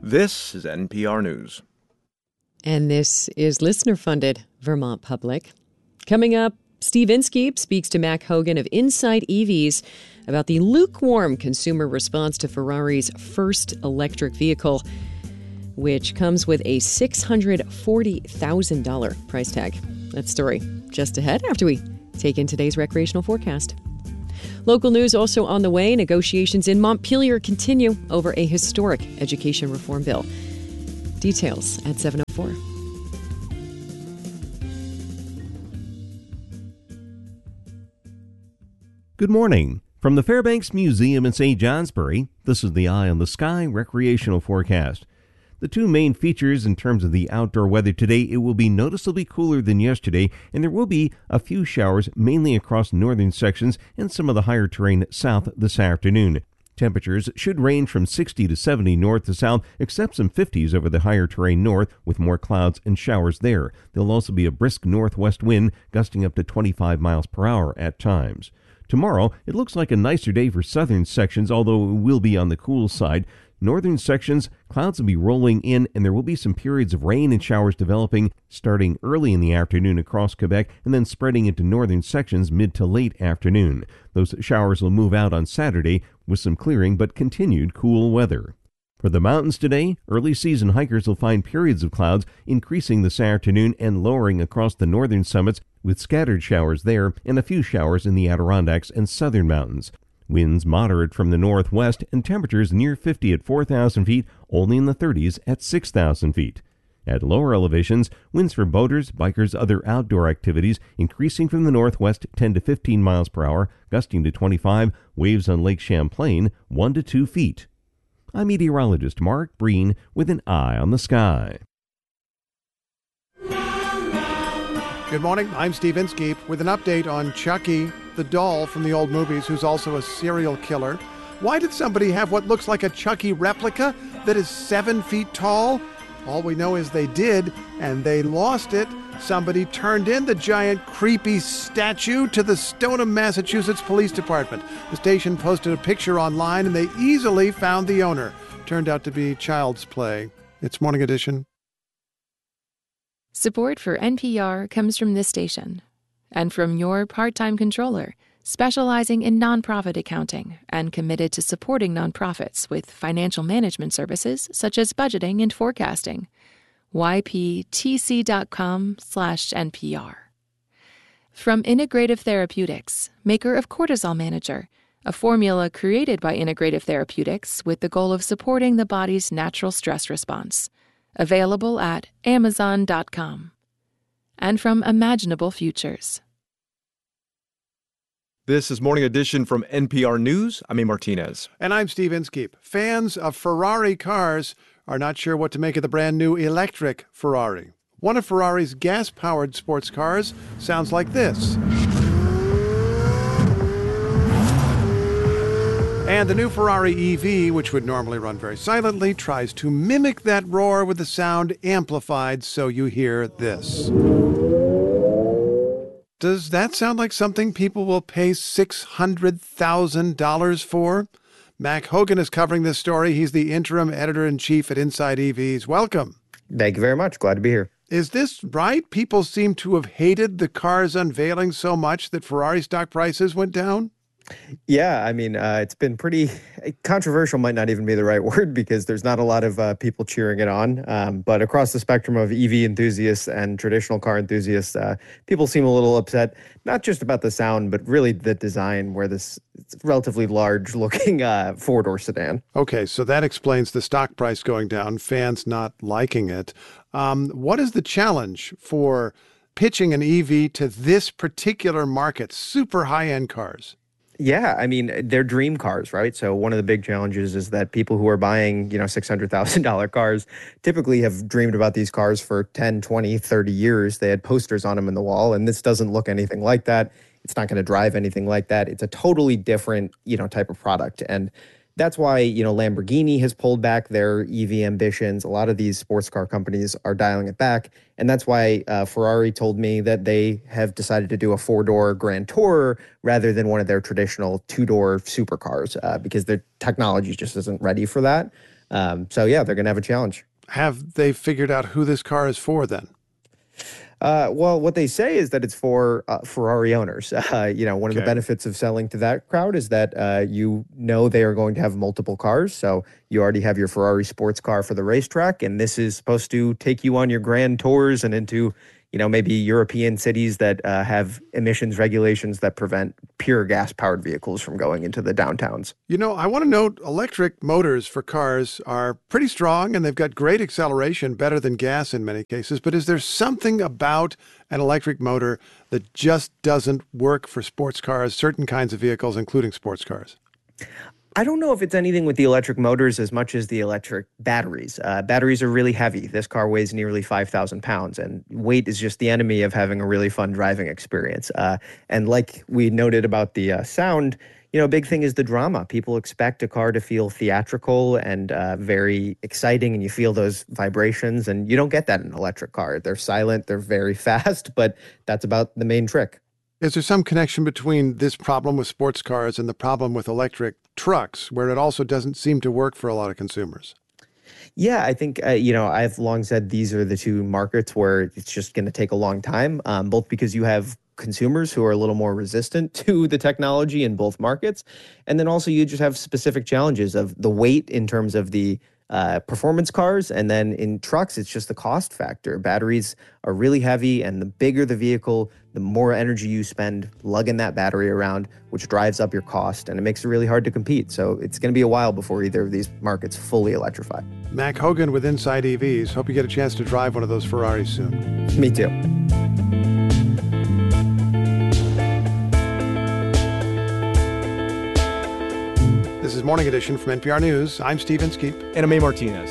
This is NPR News. And this is listener-funded Vermont Public. Coming up, Steve Inskeep speaks to Mac Hogan of Inside EVs about the lukewarm consumer response to Ferrari's first electric vehicle, which comes with a $640,000 price tag. That story just ahead after we take in today's recreational forecast. Local news also on the way. Negotiations in Montpelier continue over a historic education reform bill. Details at 7:04. Good morning. From the Fairbanks Museum in St. Johnsbury, this is the Eye on the Sky recreational forecast. The two main features in terms of the outdoor weather today, it will be noticeably cooler than yesterday, and there will be a few showers mainly across northern sections and some of the higher terrain south this afternoon. Temperatures should range from 60 to 70 north to south, except some 50s over the higher terrain north with more clouds and showers there. There'll also be a brisk northwest wind gusting up to 25 miles per hour at times. Tomorrow, it looks like a nicer day for southern sections, although it will be on the cool side. Northern sections, clouds will be rolling in, and there will be some periods of rain and showers developing starting early in the afternoon across Quebec and then spreading into northern sections mid to late afternoon. Those showers will move out on Saturday with some clearing but continued cool weather. For the mountains today, early season hikers will find periods of clouds increasing this afternoon and lowering across the northern summits with scattered showers there and a few showers in the Adirondacks and southern mountains. Winds moderate from the northwest and temperatures near 50 at 4,000 feet, only in the 30s at 6,000 feet. At lower elevations, winds for boaters, bikers, other outdoor activities increasing from the northwest 10 to 15 miles per hour, gusting to 25, waves on Lake Champlain 1 to 2 feet. I'm meteorologist Mark Breen with an Eye on the Sky. Good morning, I'm Steve Inskeep with an update on Chucky, the doll from the old movies who's also a serial killer. Why did somebody have what looks like a Chucky replica that is 7 feet tall? All we know is they did, and they lost it. Somebody turned in the giant, creepy statue to the Stoneham, Massachusetts Police Department. The station posted a picture online, and they easily found the owner. Turned out to be child's play. It's Morning Edition. Support for NPR comes from this station and from your part-time controller, specializing in nonprofit accounting and committed to supporting nonprofits with financial management services such as budgeting and forecasting. yptc.com/NPR. From Integrative Therapeutics, maker of Cortisol Manager, a formula created by Integrative Therapeutics with the goal of supporting the body's natural stress response. Available at Amazon.com. And from Imaginable Futures. This is Morning Edition from NPR News. I'm A. Martinez. And I'm Steve Inskeep. Fans of Ferrari cars are not sure what to make of the brand new electric Ferrari. One of Ferrari's gas-powered sports cars sounds like this. And the new Ferrari EV, which would normally run very silently, tries to mimic that roar with the sound amplified so you hear this. Does that sound like something people will pay $600,000 for? Mac Hogan is covering this story. He's the interim editor-in-chief at Inside EVs. Welcome. Thank you very much. Glad to be here. Is this right? People seem to have hated the car's unveiling so much that Ferrari stock prices went down? Yeah, I mean, it's been pretty controversial, might not even be the right word, because there's not a lot of people cheering it on. But across the spectrum of EV enthusiasts and traditional car enthusiasts, people seem a little upset, not just about the sound, but really the design, where this relatively large-looking four-door sedan. Okay, so that explains the stock price going down, fans not liking it. What is the challenge for pitching an EV to this particular market, super high-end cars? Yeah, I mean, they're dream cars, right? So one of the big challenges is that people who are buying, $600,000 cars typically have dreamed about these cars for 10, 20, 30 years. They had posters on them in the wall, and this doesn't look anything like that. It's not going to drive anything like that. It's a totally different, type of product. And that's why, Lamborghini has pulled back their EV ambitions. A lot of these sports car companies are dialing it back. And that's why Ferrari told me that they have decided to do a four-door Grand Tourer rather than one of their traditional two-door supercars because their technology just isn't ready for that. So yeah, they're going to have a challenge. Have they figured out who this car is for then? Well, what they say is that it's for Ferrari owners. One of the benefits of selling to that crowd is that they are going to have multiple cars. So you already have your Ferrari sports car for the racetrack, and this is supposed to take you on your grand tours and into maybe European cities that have emissions regulations that prevent pure gas-powered vehicles from going into the downtowns. I want to note electric motors for cars are pretty strong, and they've got great acceleration, better than gas in many cases. But is there something about an electric motor that just doesn't work for sports cars, certain kinds of vehicles, including sports cars? I don't know if it's anything with the electric motors as much as the electric batteries. Batteries are really heavy. This car weighs nearly 5,000 pounds, and weight is just the enemy of having a really fun driving experience. And like we noted about the sound, a big thing is the drama. People expect a car to feel theatrical and very exciting, and you feel those vibrations, and you don't get that in an electric car. They're silent, they're very fast, but that's about the main trick. Is there some connection between this problem with sports cars and the problem with electric trucks, where it also doesn't seem to work for a lot of consumers? Yeah, I think, I've long said these are the two markets where it's just going to take a long time, both because you have consumers who are a little more resistant to the technology in both markets. And then also you just have specific challenges of the weight in terms of the performance cars. And then in trucks, it's just the cost factor. Batteries are really heavy, and the bigger the vehicle, the more energy you spend lugging that battery around, which drives up your cost, and it makes it really hard to compete. So it's going to be a while before either of these markets fully electrify. Mac Hogan with Inside EVs. Hope you get a chance to drive one of those Ferraris soon. Me too. This is Morning Edition from NPR News. I'm Steve Inskeep. And I'm A. Martinez.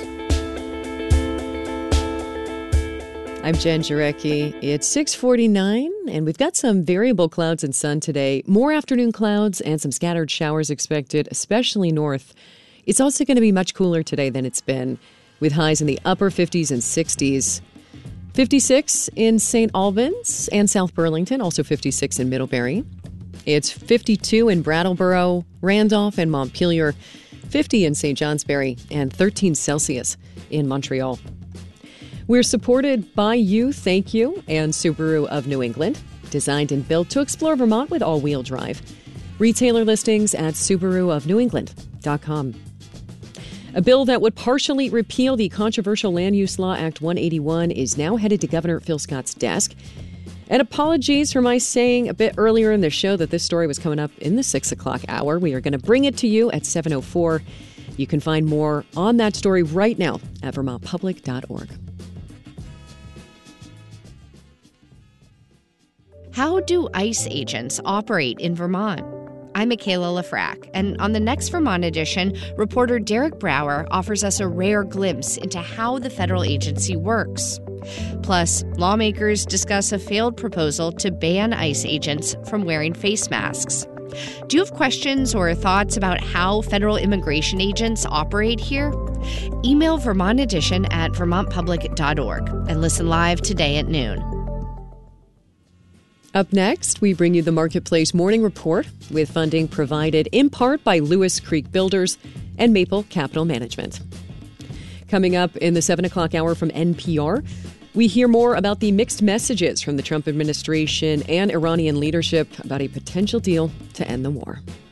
I'm Jen Jarecki. It's 6:49, and we've got some variable clouds and sun today. More afternoon clouds and some scattered showers expected, especially north. It's also going to be much cooler today than it's been, with highs in the upper 50s and 60s. 56 in St. Albans and South Burlington, also 56 in Middlebury. It's 52 in Brattleboro, Randolph, and Montpelier, 50 in St. Johnsbury, and 13 Celsius in Montreal. We're supported by you, thank you, and Subaru of New England, designed and built to explore Vermont with all-wheel drive. Retailer listings at SubaruofNewEngland.com. A bill that would partially repeal the controversial Land Use Law Act 181 is now headed to Governor Phil Scott's desk. And apologies for my saying a bit earlier in the show that this story was coming up in the 6 o'clock hour. We are going to bring it to you at 7:04. You can find more on that story right now at vermontpublic.org. How do ICE agents operate in Vermont? I'm Michaela Lafrac, and on the next Vermont edition, reporter Derek Brower offers us a rare glimpse into how the federal agency works. Plus, lawmakers discuss a failed proposal to ban ICE agents from wearing face masks. Do you have questions or thoughts about how federal immigration agents operate here? Email Vermont Edition at vermontpublic.org and listen live today at noon. Up next, we bring you the Marketplace Morning Report with funding provided in part by Lewis Creek Builders and Maple Capital Management. Coming up in the 7 o'clock hour from NPR, we hear more about the mixed messages from the Trump administration and Iranian leadership about a potential deal to end the war.